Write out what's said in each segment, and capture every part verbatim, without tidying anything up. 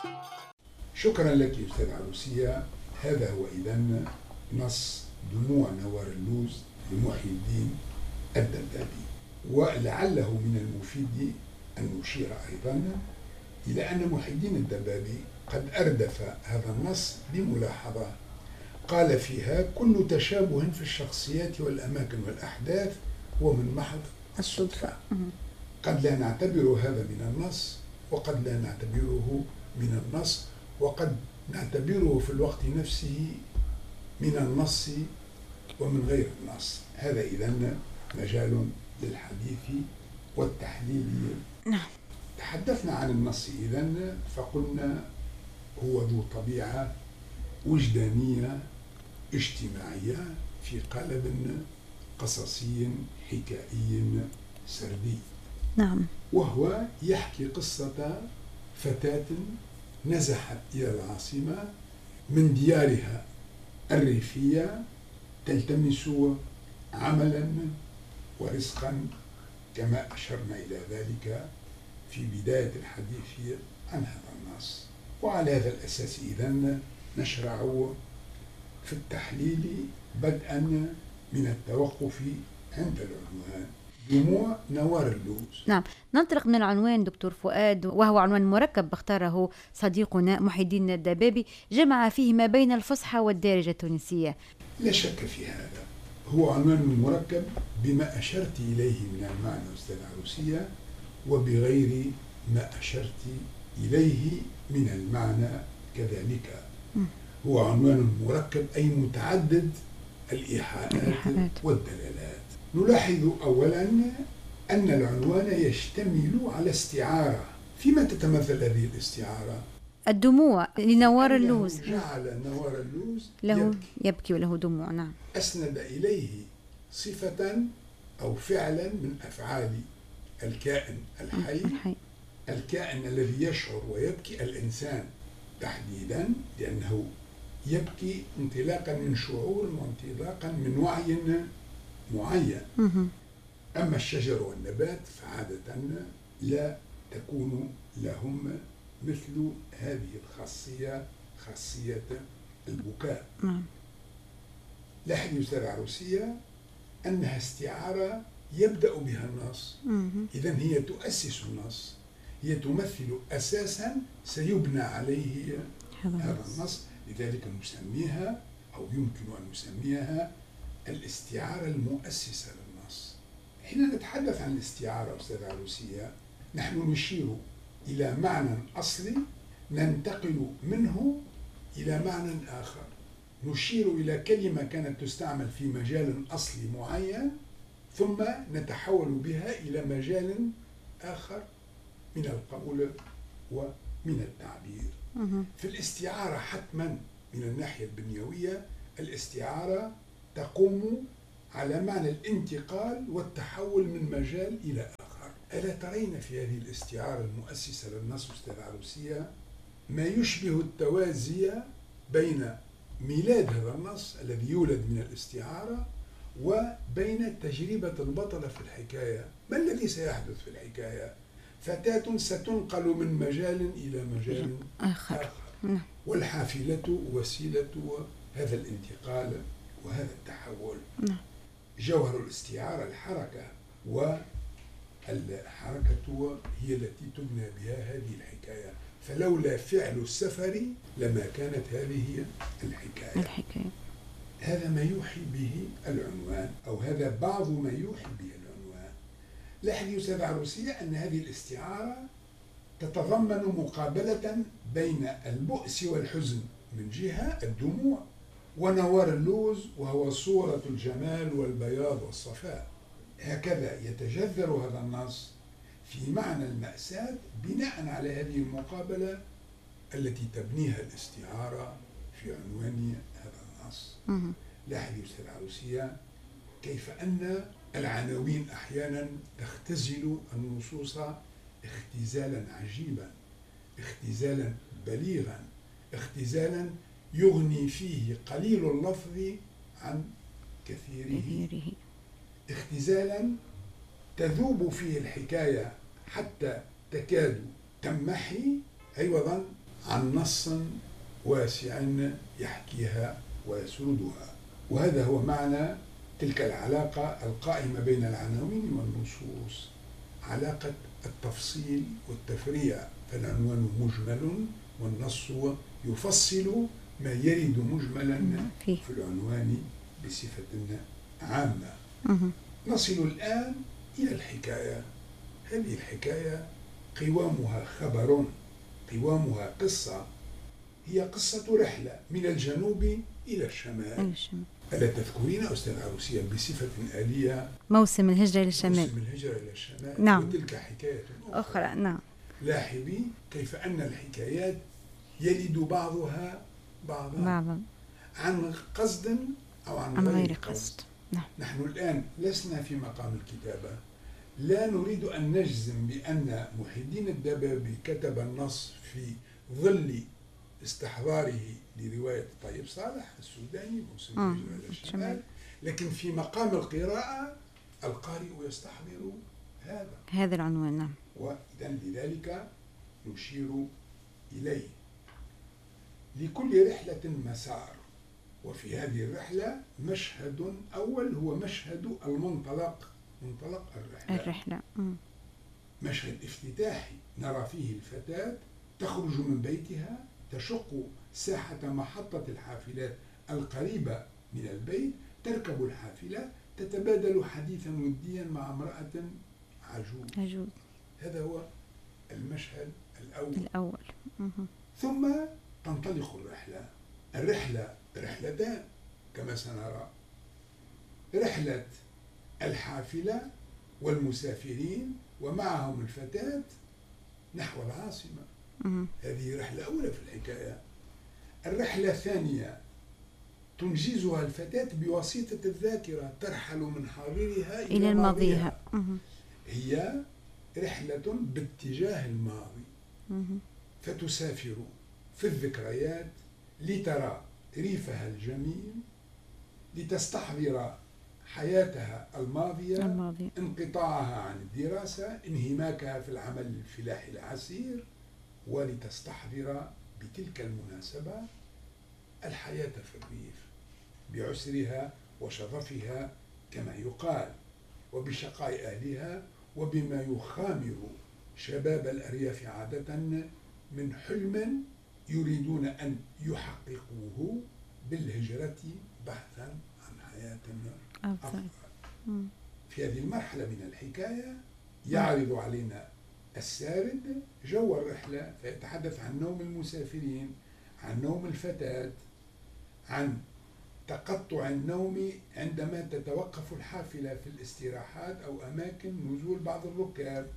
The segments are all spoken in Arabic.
شكرا لك أستاذ عروسية. هذا هو إذن نص دموع نوار اللوز لمحي الدين الدبابي. ولعله من المفيد أن نشير أيضا إلى أن محي الدين الدبابي قد أردف هذا النص بملاحظة قال فيها: كل تشابه في الشخصيات والأماكن والأحداث هو من محض الصدفة. قد لا نعتبر هذا من النص، وقد لا نعتبره من النص، وقد نعتبره في الوقت نفسه من النص ومن غير النص. هذا إذن مجال للحديث والتحليل. نعم. تحدثنا عن النص إذن فقلنا هو ذو طبيعة وجدانية اجتماعية في قالب قصصي حكائي سردي. نعم. وهو يحكي قصة فتاة نزحت إلى العاصمة من ديارها الريفية تلتمس عملا ورزقا، كما أشرنا إلى ذلك في بداية الحديث عن هذا النص. وعلى هذا الأساس إذن نشرع في التحليل بدءا من التوقف عند العنوان دموع نوار اللوز. نعم، ننطلق من العنوان دكتور فؤاد، وهو عنوان مركب اختاره صديقنا محي الدين الدبابي، جمع فيه ما بين الفصحى والدارجة التونسية. لا شك في هذا، هو عنوان مركب بما أشرت إليه من المعنى أستاذ عروسية، وبغير ما أشرت إليه من المعنى كذلك. هو عنوان مركب أي متعدد الإيحاءات والدلالات. نلاحظ أولا أن العنوان يشتمل على استعارة. فيما تتمثل هذه الاستعارة؟ الدموع لنوار اللوز. جعل نوار اللوز له يبكي, يبكي وله دموع. نعم. أسند إليه صفة أو فعلا من أفعال الكائن الحي, الحي. الكائن الذي يشعر ويبكي، الإنسان تحديدا، لأنه يبكي انطلاقا من شعور وانطلاقا من وعي معين. أما الشجر والنبات فعادة لا تكون لهم مثل هذه الخاصية، خاصية البكاء. لاحظي أستاذ عروسية أنها استعارة يبدأ بها النص، إذن هي تؤسس النص، هي تمثل أساسا سيبنى عليه هذا النص. لذلك نسميها أو يمكن أن نسميها الاستعارة المؤسسة للنص. حين نتحدث عن الاستعارة أستاذ عروسية نحن نشير إلى معنى أصلي ننتقل منه إلى معنى آخر، نشير إلى كلمة كانت تستعمل في مجال أصلي معين ثم نتحول بها إلى مجال آخر من القول ومن التعبير. في الاستعارة حتما من الناحية البنيوية الاستعارة تقوم على معنى الانتقال والتحول من مجال إلى آخر. ألا ترين في هذه الاستعارة المؤسسة للنص أستاذ عروسية ما يشبه التوازي بين ميلاد هذا النص الذي يولد من الاستعارة وبين تجربة البطلة في الحكاية؟ ما الذي سيحدث في الحكاية؟ فتاة ستنقل من مجال إلى مجال آخر, آخر. والحافلة وسيلة هذا الانتقال وهذا التحول. جوهر الاستعارة الحركة، والحركة هي التي تبنى بها هذه الحكاية، فلولا فعل السفر لما كانت هذه الحكاية. الحكاية. هذا ما يوحي به العنوان، أو هذا بعض ما يوحي به العنوان. لاحظي أستاذ عروسية أن هذه الاستعارة تتضمن مقابلة بين البؤس والحزن من جهة الدموع، ونوار اللوز وهو صورة الجمال والبياض والصفاء. هكذا يتجذر هذا النص في معنى المأساة بناء على هذه المقابلة التي تبنيها الاستعارة في عنوان هذا النص. لاحظي أستاذ عروسية كيف أن العناوين أحيانا تختزل النصوص اختزالا عجيبا، اختزالا بليغا، اختزالا يغني فيه قليل اللفظ عن كثيره، اختزالا تذوب فيه الحكاية حتى تكاد تمحي عوضا عن نص واسع يحكيها ويسردها. وهذا هو معنى تلك العلاقة القائمة بين العناوين والنصوص، علاقة التفصيل والتفريع، فالعنوان مجمل والنص يفصل ما يرد مجملا في العنوان بصفة عامة. نصل الآن إلى الحكاية. هذه الحكاية قوامها خبر، قوامها قصة، هي قصة رحلة من الجنوب إلى الشمال. ألا تذكرين أستاذ عروسية بصفة آلية موسم الهجرة إلى الشمال؟ موسم الهجرة إلى الشمال. نعم. وتلك حكاية أخرى. أخرى. نعم. لاحظي كيف أن الحكايات يلد بعضها بعضا بعضا عن قصد أو عن, عن غير, غير قصد. قصد. نعم. نحن الآن لسنا في مقام الكتابة، لا نريد أن نجزم بأن محي الدين الدبابي كتب النص في ظل استحضاره لرواية طيب صالح السوداني موسم الهجرة إلى الشمال، لكن في مقام القراءة القارئ يستحضر هذا هذا العنوان. نعم. وإذن لذلك نشير إليه. لكل رحلة مسار، وفي هذه الرحلة مشهد أول هو مشهد المنطلق، منطلق الرحلة, الرحلة. مشهد افتتاحي نرى فيه الفتاة تخرج من بيتها، تشق ساحة محطة الحافلات القريبة من البيت، تركب الحافلة، تتبادل حديثا وديا مع امرأة عجوز. عجوز. هذا هو المشهد الأول. الأول. ثم تنطلق الرحلة. الرحلة رحلتان كما سنرى، رحلة الحافلة والمسافرين ومعهم الفتاة نحو العاصمة. هذه رحلة أولى في الحكاية. الرحلة الثانية تنجزها الفتاة بواسطة الذاكرة، ترحل من حاضرها إلى, إلى ماضيها. هي رحلة باتجاه الماضي، فتسافر في الذكريات لترى ريفها الجميل، لتستحضر حياتها الماضية، الماضي. انقطاعها عن الدراسة، انهماكها في العمل الفلاحي العسير، ولتستحضر بتلك المناسبة الحياة في الريف بعسرها وشظفها كما يقال، وبشقاء أهلها، وبما يخامر شباب الأرياف عادة من حلم يريدون أن يحققوه بالهجرة بحثا عن حياة أفضل. في هذه المرحلة من الحكاية يعرض علينا السارد جو الرحلة، فيتحدث عن نوم المسافرين، عن نوم الفتاة، عن تقطع النوم عندما تتوقف الحافلة في الاستراحات أو أماكن نزول بعض الركاب.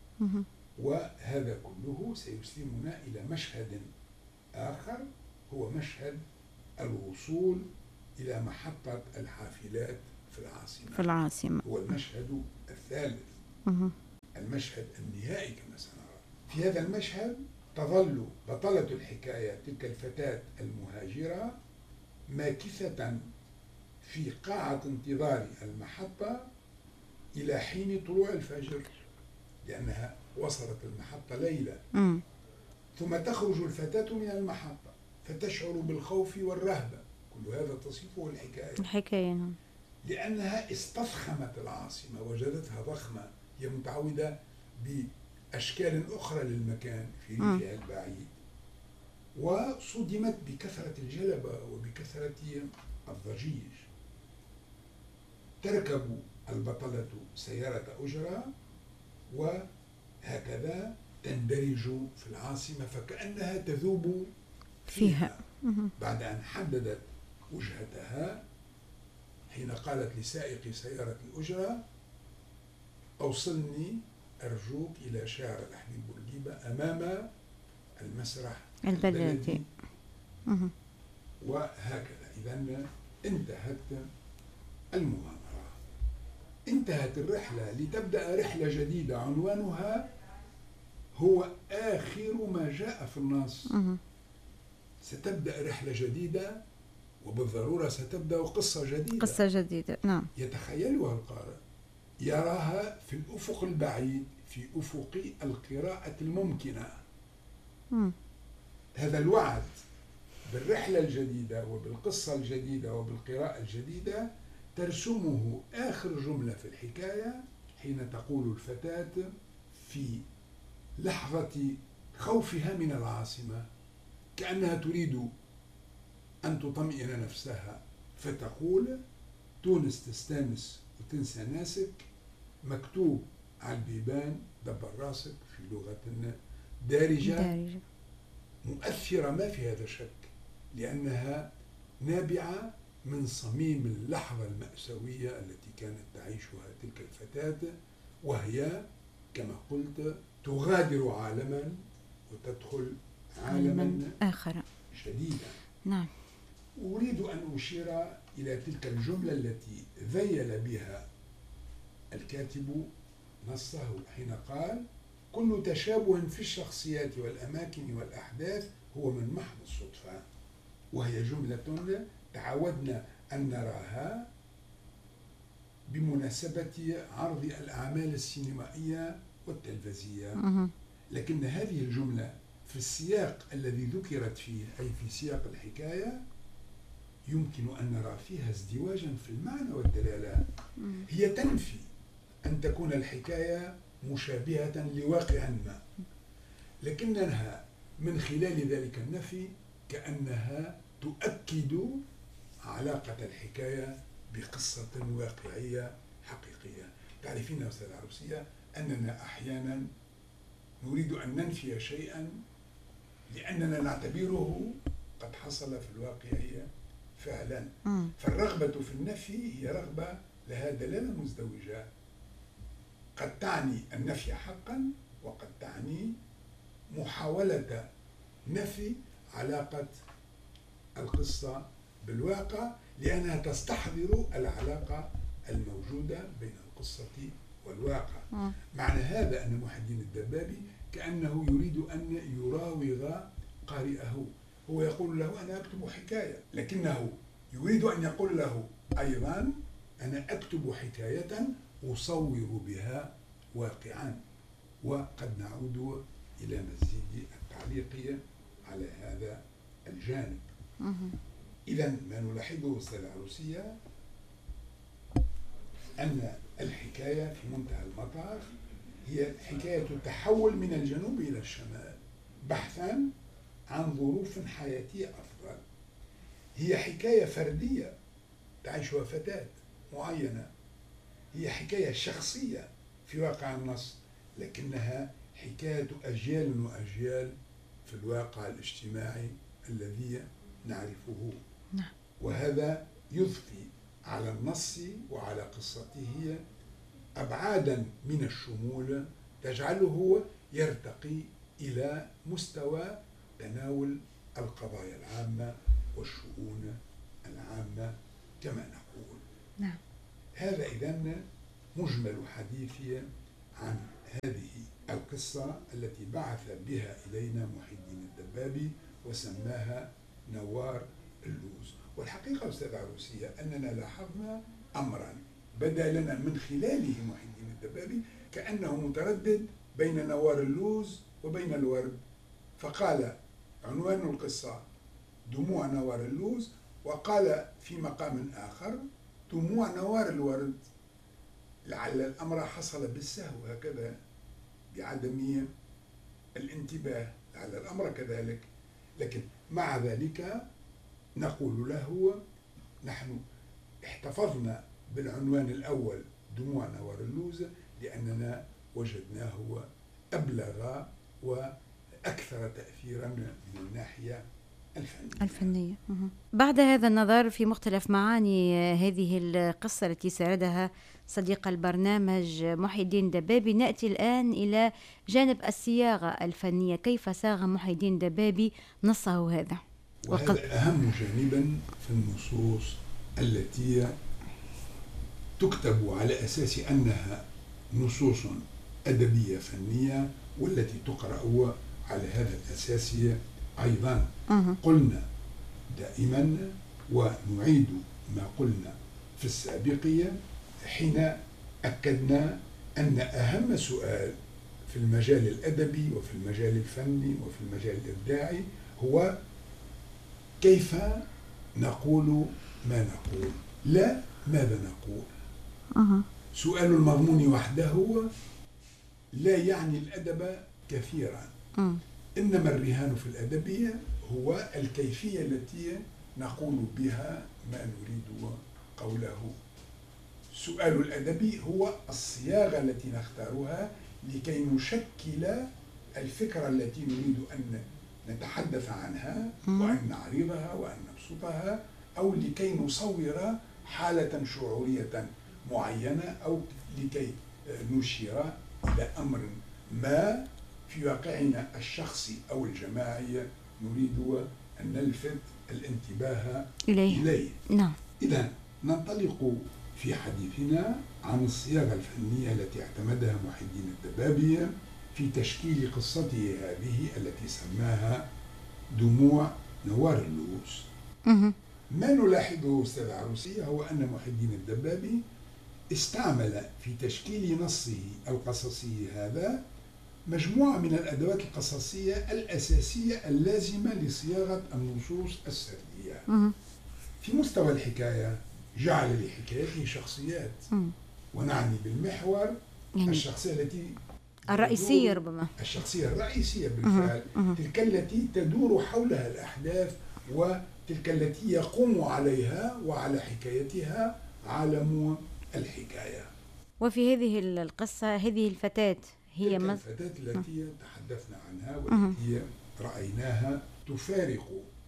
وهذا كله سيسلمنا إلى مشهد آخر، هو مشهد الوصول إلى محطة الحافلات في العاصمة. في العاصمة هو المشهد الثالث، المشهد النهائي كما سنرى. في هذا المشهد تظل بطلة الحكاية تلك الفتاة المهاجرة ماكثة في قاعة انتظار المحطة إلى حين طلوع الفجر، لأنها وصلت المحطة ليلة. م. ثم تخرج الفتاة من المحطة فتشعر بالخوف والرهبة، كل هذا تصفه الحكاية. الحكاية لأنها استفخمت العاصمة، وجدتها ضخمة، هي متعودة بأشكال أخرى للمكان في ريفها البعيد، وصدمت بكثرة الجلبة وبكثرة الضجيج. تركب البطلة سيارة أجرة وهكذا تندرج في العاصمة، فكأنها تذوب فيها, فيها. بعد أن حددت وجهتها حين قالت لسائق سيارة الأجرة: أوصلني أرجوك إلى شارع الحبيب بورقيبة أمام المسرح البلدي. وهكذا إذن انتهت المغامرة، انتهت الرحلة لتبدأ رحلة جديدة عنوانها هو آخر ما جاء في النص. ستبدأ رحلة جديدة، وبالضرورة ستبدأ قصة جديدة قصة جديدة نعم يتخيلها القارئ، يراها في الأفق البعيد، في أفق القراءة الممكنة. م. هذا الوعد بالرحلة الجديدة وبالقصة الجديدة وبالقراءة الجديدة ترسمه آخر جملة في الحكاية، حين تقول الفتاة في لحظة خوفها من العاصمة كأنها تريد أن تطمئن نفسها، فتقول: تونس تستانس وتنسى ناسك، مكتوب على البيبان دبر راسك، في لغة دارجة, دارجة مؤثرة ما في هذا شك، لأنها نابعة من صميم اللحظة المأساوية التي كانت تعيشها تلك الفتاة، وهي كما قلت تغادر عالما وتدخل عالما آخر جديدا. نعم. أريد أن أشير إلى تلك الجملة التي ذيل بها الكاتب نصه حين قال: كل تشابه في الشخصيات والأماكن والأحداث هو من محض الصدفة، وهي جملة تعودنا أن نراها بمناسبة عرض الأعمال السينمائية والتلفزية، لكن هذه الجملة في السياق الذي ذكرت فيه، أي في سياق الحكاية، يمكن أن نرى فيها ازدواجا في المعنى والدلالة. هي تنفي أن تكون الحكاية مشابهة لواقع ما، لكنها من خلال ذلك النفي كأنها تؤكد علاقة الحكاية بقصة واقعية حقيقية. تعرفين يا أستاذة عروسية أننا أحيانا نريد أن ننفي شيئا لأننا نعتبره قد حصل في الواقعية فعلا. فالرغبة في النفي هي رغبة لها دلالة مزدوجة، قد تعني النفي حقا، وقد تعني محاولة نفي علاقة القصة بالواقع، لأنها تستحضر العلاقة الموجودة بين القصة والواقع. م. معنى هذا أن محي الدين الدبابي كأنه يريد أن يراوغ قارئه، هو يقول له أنا أكتب حكاية، لكنه يريد أن يقول له أيضا أنا أكتب حكاية أصور بها واقعا. وقد نعود إلى مزيد التعليق على هذا الجانب. إذن ما نلاحظه أستاذة عروسية أن الحكاية في منتهى المطاف هي حكاية تحول من الجنوب إلى الشمال بحثا عن ظروف حياتية أفضل. هي حكاية فردية تعيشها فتاة معينة، هي حكاية شخصية في واقع النص، لكنها حكاية أجيال وأجيال في الواقع الاجتماعي الذي نعرفه. نعم. وهذا يضفي على النص وعلى قصته أبعادا من الشمول تجعله يرتقي إلى مستوى تناول القضايا العامة والشؤون العامة كما نقول. نعم. هذا إذن مجمل حديثي عن هذه القصة التي بعث بها إلينا محي الدين الدبابي وسماها نوار اللوز. والحقيقة أستاذ عروسية أننا لاحظنا أمرا بدا لنا من خلاله محي الدين الدبابي كأنه متردد بين نوار اللوز وبين الورد، فقال عنوان القصة دموع نوار اللوز، وقال في مقام آخر دموع نوار الورد، لعل الأمر حصل بالسهو هكذا بعدم الانتباه، لعل الأمر كذلك، لكن مع ذلك نقول له نحن احتفظنا بالعنوان الأول دموع نوار اللوز لأننا وجدناه أبلغ وأكثر تأثيرا من الناحية الفنية. الفنية. بعد هذا النظر في مختلف معاني هذه القصة التي سردها صديق البرنامج محي الدين دبابي، نأتي الآن إلى جانب الصياغة الفنية. كيف صاغ محي الدين دبابي نصه هذا؟ وهذا وقد... أهم جانبا في النصوص التي تكتب على أساس أنها نصوص أدبية فنية، والتي تقرأ على هذا الأساس أيضا. أه. قلنا دائما ونعيد ما قلنا في السابقية حين أكدنا أن أهم سؤال في المجال الأدبي وفي المجال الفني وفي المجال الإبداعي هو كيف نقول ما نقول، لا ماذا نقول. أه. سؤال المضمون وحده لا يعني الأدب كثيرا. أه. إنما الرهان في الأدبية هو الكيفية التي نقول بها ما نريد قوله. سؤال الأدبي هو الصياغة التي نختارها لكي نشكل الفكرة التي نريد أن نتحدث عنها وأن نعرضها وأن نبسطها، أو لكي نصور حالة شعورية معينة، أو لكي نشير إلى أمر ما في واقعنا الشخصي أو الجماعي نريد أن نلفت الانتباه إليه, إليه. نعم. إذن ننطلق في حديثنا عن الصياغة الفنية التي اعتمدها محي الدين الدبابي في تشكيل قصته هذه التي سماها دموع نوار اللوز. ما نلاحظه أستاذ عروسية هو أن محي الدين الدبابي استعمل في تشكيل نصه القصصي هذا مجموعة من الأدوات القصصية الأساسية اللازمة لصياغة النصوص السردية. في مستوى الحكاية جعل لحكايته شخصيات، ونعني بالمحور يعني الشخصية التي الرئيسية، ربما الشخصية الرئيسية بالفعل، تلك التي تدور حولها الأحداث، وتلك التي يقوم عليها وعلى حكايتها عالم الحكاية. وفي هذه القصة هذه الفتاة هي مز... الفتاة التي تحدثنا عنها والتي رأيناها تفارق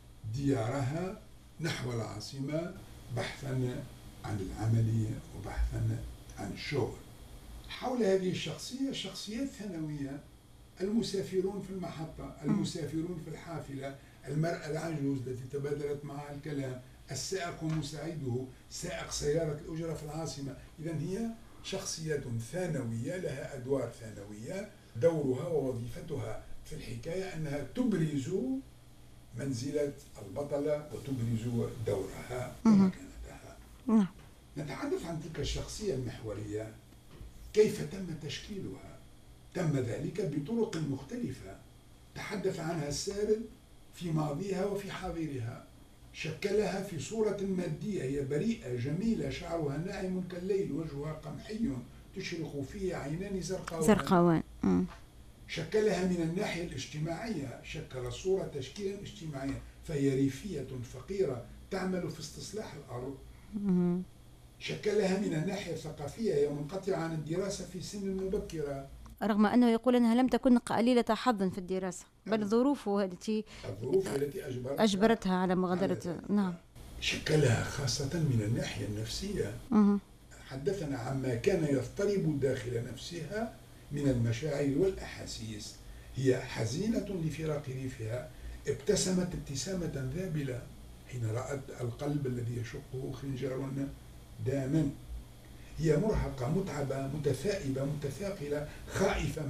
ديارها نحو العاصمة بحثا عن العمل وبحثا عن الشغل. حول هذه الشخصية شخصيات ثانوية، المسافرون في المحطة، المسافرون في الحافلة، المرأة العجوز التي تبادلت معها الكلام، السائق ومساعده، سائق سيارة الأجرة في العاصمة. إذن هي شخصيات ثانوية لها أدوار ثانوية، دورها ووظيفتها في الحكاية أنها تبرز منزلة البطلة وتبرز دورها ومكانتها. نتحدث عن تلك الشخصية المحورية، كيف تم تشكيلها؟ تم ذلك بطرق مختلفة تحدث عنها السارد في ماضيها وفي حاضرها. شكلها في صورة مادية، هي بريئة جميلة، شعرها ناعم كالليل، وجهها قمحي تشرق فيه عينان زرقاوان زرقاوان. شكلها من الناحية الاجتماعية، شكل صورة تشكيلا اجتماعيا، فهي ريفية فقيرة تعمل في استصلاح الأرض. مم. شكلها من الناحية الثقافية، هي منقطعة عن الدراسة في سن مبكرة، رغم أنه يقول أنها لم تكن قليلة حظ في الدراسة، بل ظروفه التي الظروف التي أجبرتها, أجبرتها على مغادرة. نعم. شكلها خاصة من الناحية النفسية. مم. حدثنا عما كان يضطرب داخل نفسها من المشاعر والأحاسيس. هي حزينة لفراق ريفها، ابتسمت ابتسامة ذابلة حين رأت القلب الذي يشقه خنجر داما. هي مرهقة، متعبة، متثائبة، متثاقلة، خائفة